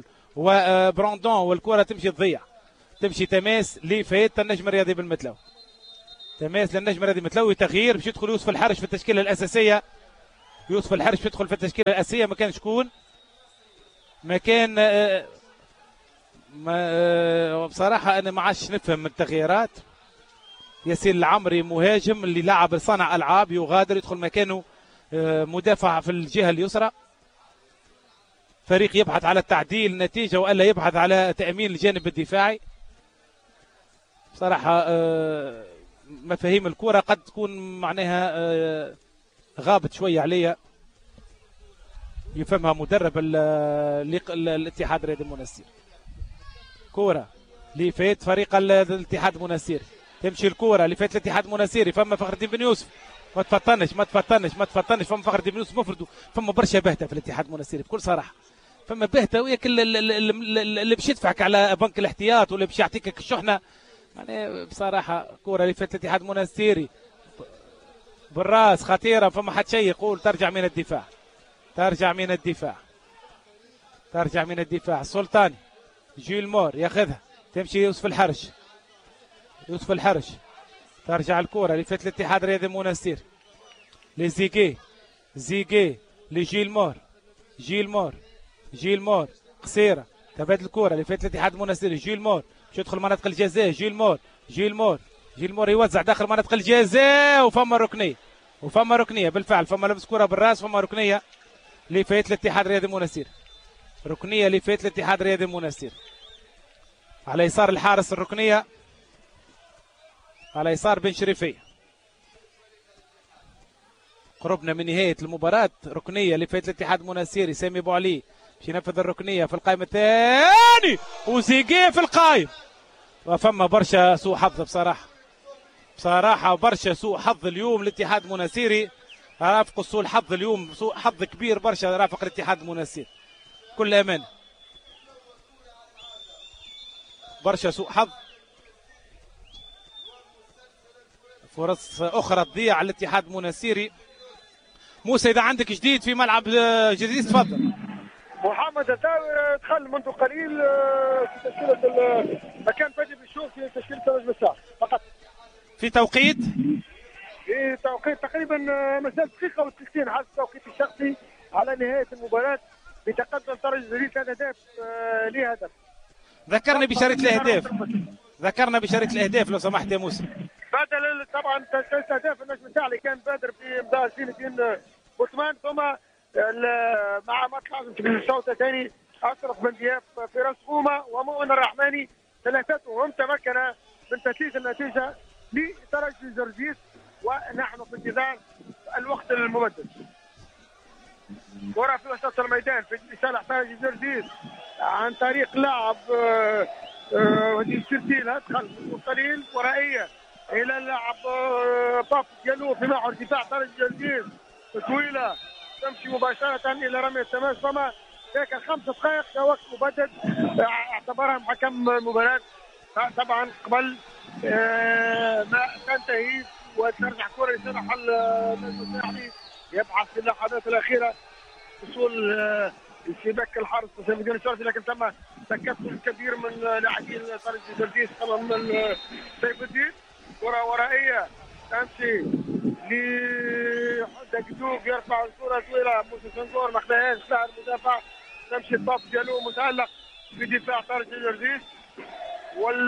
وبراندون والكرة تمشي تضيع. تمشي تماس لفايت النجم الرياضي بالمتلوي. تماس للنجم الرياضي المتلوي. تغيير باش يدخل يوسف الحرش في التشكيله الاساسيه. يوسف الحرش يدخل في التشكيله الاساسيه مكان شكون؟ مكان آه ما آه بصراحه انا ما عادش نفهم من التغييرات. ياسين العمري مهاجم اللي لعب صانع العاب يغادر يدخل مكانه آه مدافع في الجهه اليسرى. فريق يبحث على تعديل نتيجه والا يبحث على تامين الجانب الدفاعي. بصراحه آه مفاهيم الكره قد تكون معناها آه غابت شويه عليا يفهمها مدرب الاتحاد الرياضي المنستير. كوره اللي فات فريق الاتحاد المنستير، تمشي الكوره اللي فات الاتحاد المنستيري. فما فخر الدين بن يوسف ما تفطنش ما تفطنش ما تفطنش. فما فخر الدين بن يوسف مفردو. فما برشا باهته في الاتحاد المنستيري بكل صراحه. فما باهته وياك اللي باش يدفعك على بنك الاحتياط ولا باش يعطيك الشحنه. يعني بصراحه كوره اللي فات الاتحاد المنستيري بالراس خطيره. فما حد شيء يقول ترجع من الدفاع ترجع من الدفاع ترجع من الدفاع. السلطاني جيل مور ياخذها تمشي يوسف الحرش. يوسف الحرش ترجع الكرة اللي فات الاتحاد الرياضي المنستير لزيجي. زيجي لجيل مور. جيل مور جيل مور قصيرة تبادل الكرة اللي فات الاتحاد المنستير. جيل مور باش يدخل مناطق الجزاء. جيل مور جيل مور جيل مور يوزع داخل مناطق الجزاء وفما ركنية وفما ركنية بالفعل. فما لبس كرة بالراس. فما ركنية اللي فات الاتحاد الرياضي المنستير. ركنية اللي فات الاتحاد الرياضي المنستير على يسار الحارس. الركنية على يسار بن شريفية. قربنا من نهاية المباراة. ركنية اللي فات الاتحاد المنستيري. سامي ابو علي باش ينفذ الركنية في القائم الثاني وزيجي في القائم. وفما برشا سوء حظ بصراحة بصراحة برشا سوء حظ اليوم الاتحاد المنستيري. رافق سوء الحظ اليوم سوء حظ كبير برشا رافق الاتحاد المنستيري كل أمانة. برشا سوء حظ. فرص أخرى تضيع على الاتحاد المنستيري. موسى إذا عندك جديد في ملعب جديد تفضل. محمد الداوي دخل منذ قليل في تشكيلة مكان بدي بنشوف في تشكيلة نجم الساعة فقط. في توقيت؟ في توقيت تقريبا مسافة دقيقة وستين حسب التوقيت الشخصي على نهاية المباراة بتقدم ترجي جديد ثلاث أهداف ليه هدف. ذكرني بشريط الأهداف. ذكرنا بشريط الأهداف لو سمحت يا موسى. بدل طبعا ثلاث أهداف النجم الساحلي كان بادر في إمضاء زين الدين بوتمان ثم مع مطلع في الشوط الثاني أشرف بن دياب في راس قومة ومؤمن الرحماني ثلاثتهم تمكن من تسليس النتيجة لترجي جرجيس ونحن في انتظار الوقت المبدل. كرة في وسط الميدان في لصالح ترجي جرجيس عن طريق لاعب ودي سيرتيل ادخل قليل ورائية الى اللاعب باف ديالو في محور دفاع ترجي جرجيس طويلة تمشي مباشرة الى رمي التماس. فما ذاك خمس دقائق كوقت مبدد اعتبرها محكم المباراة طبعا قبل ما تنتهي وترجع كرة لصالح النجم الساحلي يبحث في اللحظات الأخيرة وصول الشباك الحارس سيف الدين الشرفي لكن تم تكتل كبير من لاعبين ترجي جرجيس طبعا من سيف الدين. كرة ورائية تمشي لدقدوق يرفع الكرة طويلة موسى سنغور ما خداهاش لاعب المدافع تمشي الطاف ديالو متألق في دفاع ترجي جرجيس وال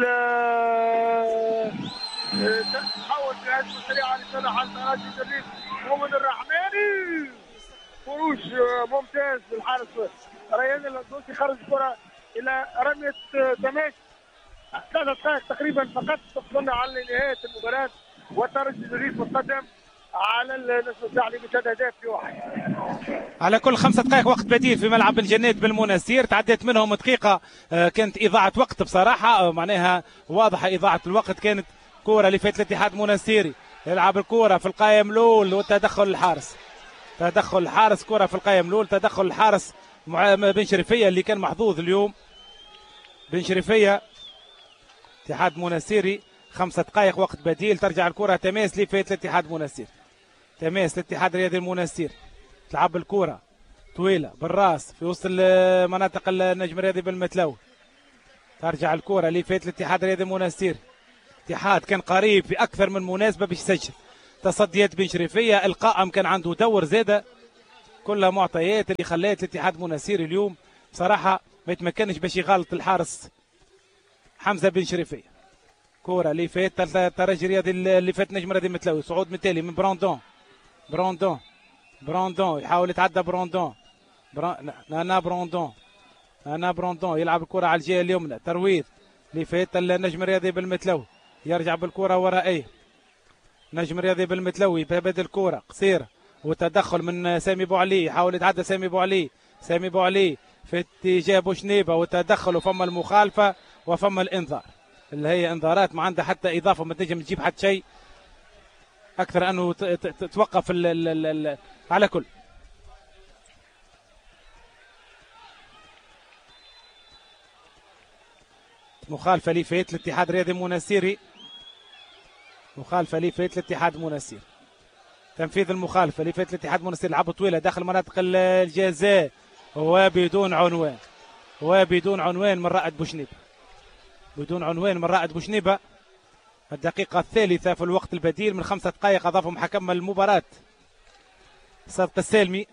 تحول في هجمة سريعة لصالح ترجي جرجيس. مؤمن الرحماني خروج ممتاز للحارس ريان الدوسي خرج الكرة إلى رمية تماس. ثلاث دقائق تقريبا فقط تقصنا على نهاية المباراة وترجي جرجيس متقدم على النجم الساحلي بثلاث أهداف لواحد. على كل خمسة دقائق وقت بديل في ملعب الجنات بالمنستير تعديت منهم دقيقة كانت إضاعة وقت بصراحة معناها واضحة إضاعة الوقت. كانت كورة اللي فات الاتحاد المنستيري يلعب الكورة في القائم الأول وتدخل الحارس تدخل الحارس كرة في القائم الأول تدخل الحارس بن شريفية اللي كان محظوظ اليوم. بن شريفية اتحاد منستيري خمسة دقائق وقت بديل. ترجع الكرة تماس اللي فات الاتحاد المنستير. تماس الاتحاد الرياضي المنستير تلعب الكرة طويلة بالراس في وسط مناطق النجم الرياضي بالمتلوي. ترجع الكرة اللي فات الاتحاد الرياضي المنستير الاتحاد كان قريب في اكثر من مناسبه باش يسجل. تصديات بن شريفيه، القائم كان عنده دور زاده، كلها معطيات اللي خلات الاتحاد مناسير اليوم بصراحه ما يتمكنش باش يغلط الحارس حمزه بن شريفيه. كوره اللي فات الترجي الرياضي اللي فات نجم رياضي متلوي، صعود مثالي من براندون. براندون براندون يحاول يتعدى براندون. بران... انا براندون انا براندون يلعب الكره على الجهه اليمنى، ترويض اللي فات النجم الرياضي بالمتلوي، يرجع بالكره ورائيه. نجم الرياضي بالمتلوي بدل الكره قصيره وتدخل من سامي بوعلي، يحاول يتعدى سامي بوعلي. سامي بوعلي في اتجاه بوشنيبه وتدخل وفما المخالفه وفما الانذار اللي هي انذارات ما عندها حتى اضافه، ما تنجم تجيب حتى شيء اكثر انه توقف ال ال ال على كل. مخالفه لي فات الاتحاد الرياضي المناسيري، مخالفه لي فات الاتحاد المناسيري، تنفيذ المخالفه اللي فات الاتحاد المناسيري. لعبه طويله داخل مناطق الجزاء وبدون عنوان، وبدون عنوان من رائد بوشنيبه، بدون عنوان من رائد بوشنيبه. الدقيقة الثالثة في الوقت البديل من خمسة دقائق أضافهم حكم المباراة صدق السالمي.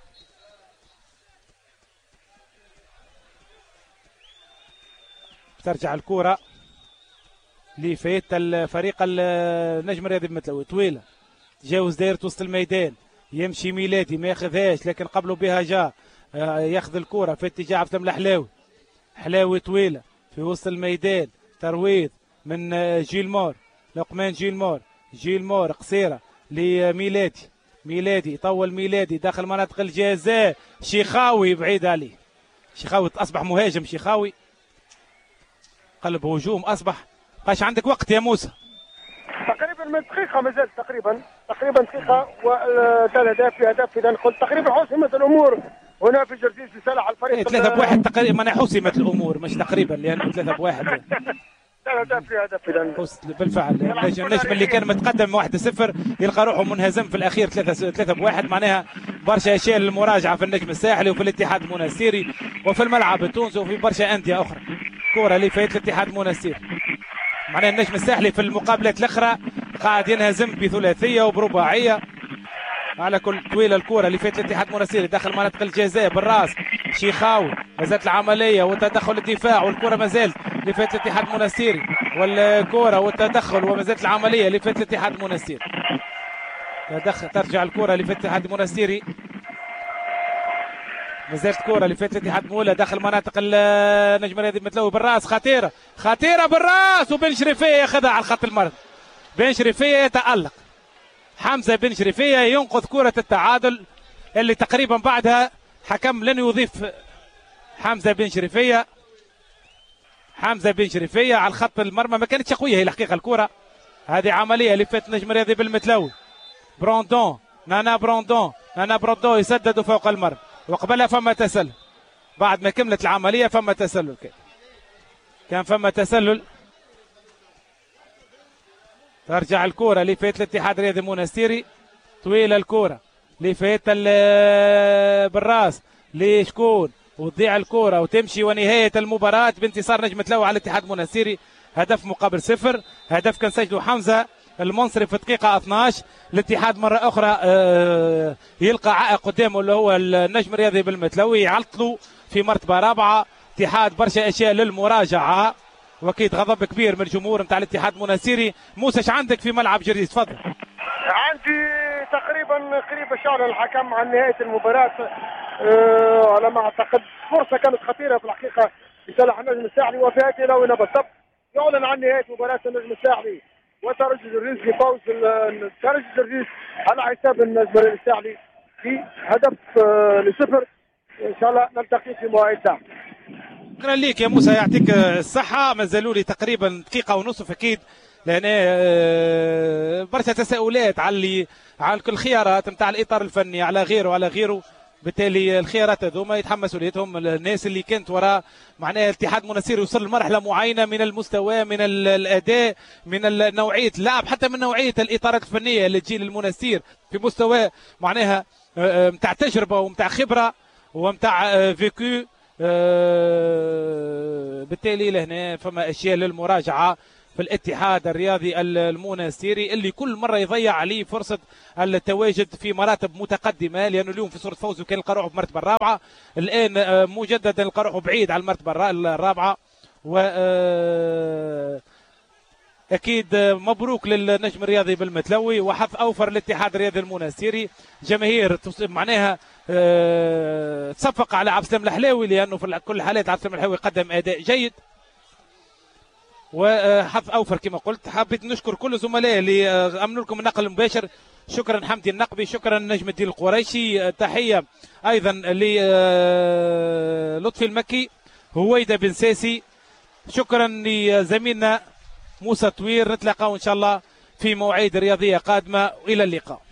ترجع الكرة لفيت الفريق النجم الرياضي بمتلوي، طويلة تجاوز دائرة وسط الميدان، يمشي ميلادي ما ياخذهاش لكن قبله بها جاء ياخذ الكرة في اتجاه عبد الله الحلاوي. حلاوي طويلة في وسط الميدان، ترويض من جيلمور، لقمان جيلمور، جيلمور قصيرة لميلادي، ميلادي يطول ميلادي داخل مناطق الجزاء، شيخاوي بعيد عليه. شيخاوي أصبح مهاجم، شيخاوي قلب هجوم أصبح. قاش عندك وقت يا موسى؟ تقريبا من دقيقة ما زالت، تقريبا تقريبا دقيقة وثلاث أهداف في هدف. إذا قلت تقريبا حسمت الأمور هنا في جرجيس لصالح الفريق. إيه ثلاثة بواحد تقريبا، ما حسمت الأمور مش تقريبا لأنه ثلاثة بواحد. ثلاثة في هدف إذا بالفعل. النجم اللي كان متقدم واحد صفر يلقى روحه منهزم في الأخير ثلاثة ثلاثة بواحد، معناها برشا أشياء للمراجعة في النجم الساحلي وفي الاتحاد المناسيري وفي الملعب التونسي وفي برشا أندية أخرى. كورة اللي فايت الاتحاد المناسيري، معناها النجم الساحلي في المقابلات الأخرى قاعد ينهزم بثلاثية وبرباعية. على كل طويله الكره اللي فات الاتحاد المناسيري داخل مناطق الجزاء بالراس، شيخاوي مازالت العمليه والتدخل الدفاع والكره مازالت اللي فات الاتحاد المناسيري، والكره والتدخل ومازالت العمليه اللي فات الاتحاد المناسيري. تدخل ترجع الكره اللي فات الاتحاد المناسيري، مازالت كره اللي فات الاتحاد المولى داخل مناطق النجم الرياضي متلوي بالراس، خطيره خطيره بالراس وبن شريفيه ياخذها على الخط المرمى. بن شريفيه يتالق، حمزه بن شريفيه ينقذ كره التعادل اللي تقريبا بعدها حكم لن يضيف. حمزه بن شريفيه حمزه بن شريفيه على الخط المرمى، ما كانتش قويه هي الحقيقه الكره هذه. عمليه اللي فات النجم الرياضي بالمتلوي، براندون نانا براندون نانا براندون يسدد فوق المرمى وقبلها فما تسلل. بعد ما كملت العمليه فما تسلل، كان كان فما تسلل. ترجع الكرة اللي فات الاتحاد الرياضي المناسيري، طويلة الكرة اللي فات بالراس لشكون وتضيع الكرة وتمشي، ونهاية المباراة بانتصار نجم متلوي على الاتحاد المناسيري هدف مقابل صفر. هدف كان سجله حمزة المنصري في الدقيقة اثناش. الاتحاد مرة أخرى يلقى عائق قدامه اللي هو النجم الرياضي بالمتلوي، يعطلوا في مرتبة رابعة. اتحاد برشا أشياء للمراجعة واكيد غضب كبير من الجمهور نتاع الاتحاد المناسيري. موسى ايش عندك في ملعب جريس؟ تفضل. عندي تقريبا قريب شعر الحكم عن نهايه المباراه. أه على ما اعتقد فرصه كانت خطيره في الحقيقه لصالح النجم الساحلي وفاته لو بالضبط. يعلن عن نهايه مباراه النجم الساحلي وترجي جرجيس بفوز ترجي جرجيس على حساب النجم الساحلي في هدف أه لصفر. ان شاء الله نلتقي في مواعيد ثانيه. شكرا ليك يا موسى، يعطيك الصحة. ما زالوا لي تقريبا دقيقة ونصف أكيد، لأن برشا تساؤلات على على كل الخيارات نتاع الإطار الفني على غيره على غيره. بالتالي الخيارات هذوما يتحمل مسؤوليتهم الناس اللي كانت وراء معناها الاتحاد المناسيري يوصل لمرحلة معينة من المستوى، من الأداء، من نوعية اللعب، حتى من نوعية الإطارات الفنية اللي تجي للمناسير في مستوى معناها متاع تجربة ومتاع خبرة ومتاع فيكو. أه بالتالي لهنا فما اشياء للمراجعه. في الاتحاد الرياضي المونستيري اللي كل مرة يضيع عليه فرصة التواجد في مراتب متقدمة، لأنه اليوم في صورة فوزه كان يلقى روحه في المرتبة الرابعة، الآن مجددا يلقى روحه بعيد على المرتبة الرابعة. و أكيد مبروك للنجم الرياضي بالمتلوي وحظ أوفر الاتحاد الرياضي المونستيري. جماهير معناها أه تصفق على عبد السلام الحلاوي، لأنه في كل الحالات عبد السلام الحلاوي قدم أداء جيد وحظ أوفر كما قلت. حبيت نشكر كل زملائي اللي أمنوا لكم النقل المباشر. شكرا حمدي النقبي، شكرا نجم الدين القريشي، تحية أيضا للطفي المكي، هويدا بن ساسي، شكرا لزميلنا موسى طوير. نتلاقاو إن شاء الله في مواعيد رياضية قادمة، إلى اللقاء.